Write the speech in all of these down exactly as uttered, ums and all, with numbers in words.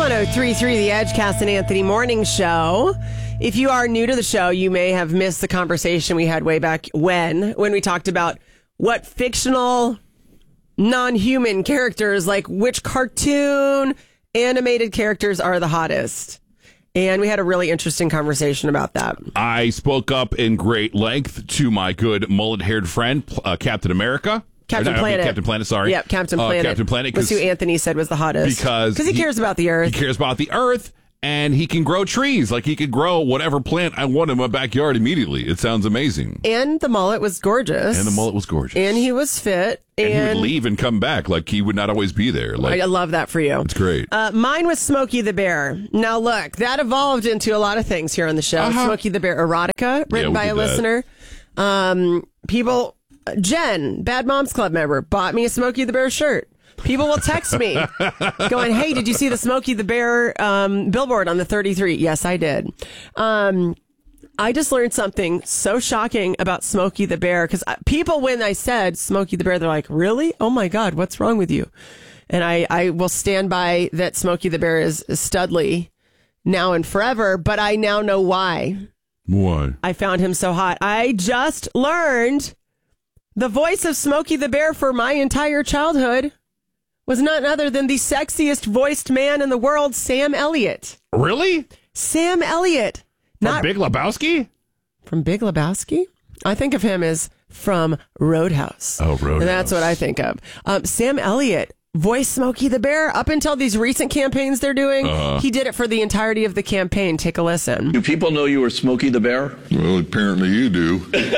one oh three point three, the Edge, Cass and Anthony Morning Show. If you are new to the show, you may have missed the conversation we had way back when, when we talked about what fictional, non-human characters, like which cartoon animated characters are the hottest. And we had a really interesting conversation about that. I spoke up in great length to my good mullet-haired friend, uh, Captain America. Captain no, Planet. I mean, Captain Planet, sorry. Yep, Captain Planet. Uh, Captain Planet. Was who Anthony said was the hottest. Because he, he cares about the earth. He cares about the earth, and he can grow trees. Like, he could grow whatever plant I want in my backyard immediately. It sounds amazing. And the mullet was gorgeous. And the mullet was gorgeous. And he was fit. And, and he would leave and come back. Like, he would not always be there. Like, I love that for you. It's great. Uh, mine was Smokey the Bear. Now, look, that evolved into a lot of things here on the show. Uh-huh. Smokey the Bear erotica, written Yeah, by a did that. listener. Um, people... Jen, Bad Moms Club member, bought me a Smokey the Bear shirt. People will text me going, hey, did you see the Smokey the Bear um, billboard on the thirty-three? Yes, I did. Um, I just learned something so shocking about Smokey the Bear because people, when I said Smokey the Bear, they're like, really? Oh, my God, what's wrong with you? And I, I will stand by that Smokey the Bear is Studley now and forever, but I now know why. Why? I found him so hot. I just learned... The voice of Smokey the Bear for my entire childhood was none other than the sexiest voiced man in the world, Sam Elliott. Really? Sam Elliott. From Not Big Lebowski? From Big Lebowski? I think of him as from Roadhouse. Oh, Roadhouse. That's what I think of. Um, Sam Elliott voiced Smokey the Bear up until these recent campaigns they're doing. Uh, he did it for the entirety of the campaign. Take a listen. Do people know you were Smokey the Bear? Well, apparently you do.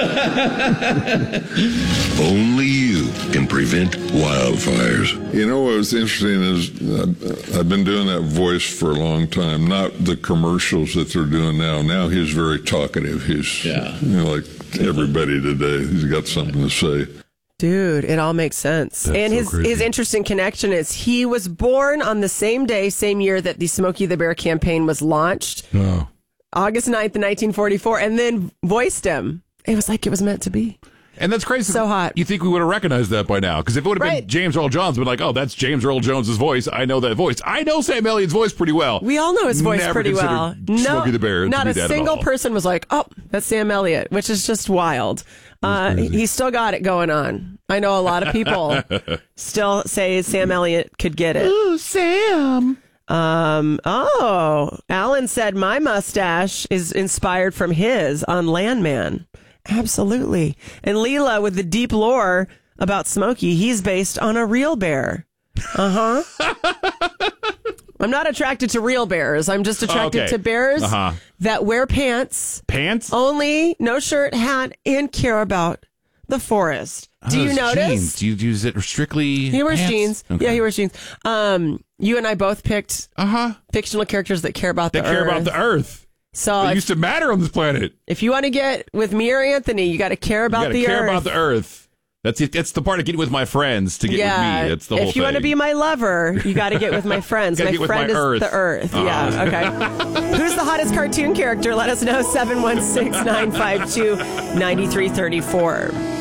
Only you can prevent wildfires. You know what was interesting is uh, I've been doing that voice for a long time, not the commercials that they're doing now. Now he's very talkative. He's, Yeah. you know, like everybody today. He's got something to say. Dude, it all makes sense. That's and so his, crazy. his interesting connection is he was born on the same day, same year that the Smokey the Bear campaign was launched, Oh. August ninth, nineteen forty-four, and then voiced him. It was like it was meant to be. And that's crazy. So hot. You think we would have recognized that by now? Because if it would have Right. been James Earl Jones, been like, oh, that's James Earl Jones' voice. I know that voice. I know Sam Elliott's voice pretty well. We all know his voice Never pretty considered well. Smokey the Bear to not be a that at single all. person was like, oh, that's Sam Elliott, which is just wild. Uh, he's still got it going on. I know a lot of people still say Sam Elliott could get it. Ooh, Sam. Um, oh, Alan said my mustache is inspired from his on Landman. Absolutely. And Leela with the deep lore about Smokey, he's based on a real bear. Uh-huh. I'm not attracted to real bears. I'm just attracted Okay. to bears Uh-huh. that wear pants, Pants? only, no shirt, hat, and care about the forest. Do Oh, you it's notice? Jeans. Do you use it strictly? He wears pants? jeans. Okay. Yeah, he wears jeans. Um, you and I both picked Uh-huh. fictional characters that care about They the care earth. about the earth. So They if, used to matter on this planet. if you want to get with me or Anthony, you got to care You about gotta the care earth. about the earth. That's it. That's the part of getting with my friends to get yeah, with me. That's the whole if you thing. want to be my lover, you got to get with my friends. Gotta my get with friend my is earth. the earth. Uh-huh. Yeah, okay. Who's the hottest cartoon character? Let us know. seven one six, nine five two, nine three three four.